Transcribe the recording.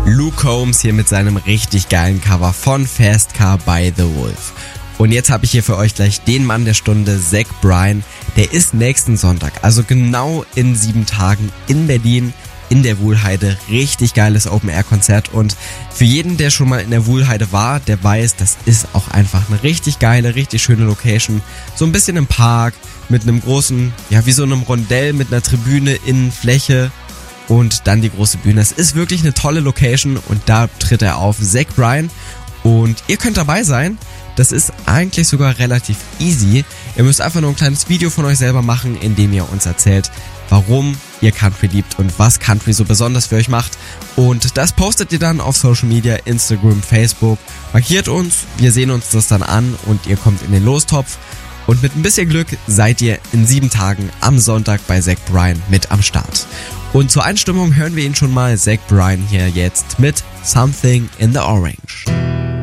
Luke Combs hier mit seinem richtig geilen Cover von Fast Car by The Wolf. Und jetzt habe ich hier für euch gleich den Mann der Stunde, Zach Bryan. Der ist nächsten Sonntag, also genau in 7 Tagen in Berlin, in der Wuhlheide. Richtig geiles Open-Air-Konzert. Und für jeden, der schon mal in der Wuhlheide war, der weiß, das ist auch einfach eine richtig geile, richtig schöne Location. So ein bisschen im Park, mit einem großen, ja wie so einem Rondell, mit einer Tribüne, Innenfläche und dann die große Bühne. Es ist wirklich eine tolle Location und da tritt er auf, Zach Bryan. Und ihr könnt dabei sein. Das ist eigentlich sogar relativ easy. Ihr müsst einfach nur ein kleines Video von euch selber machen, in dem ihr uns erzählt, warum ihr Country liebt und was Country so besonders für euch macht. Und das postet ihr dann auf Social Media, Instagram, Facebook. Markiert uns, wir sehen uns das dann an und ihr kommt in den Lostopf. Und mit ein bisschen Glück seid ihr in 7 Tagen am Sonntag bei Zach Bryan mit am Start. Und zur Einstimmung hören wir ihn schon mal, Zach Bryan hier jetzt mit Something in the Orange.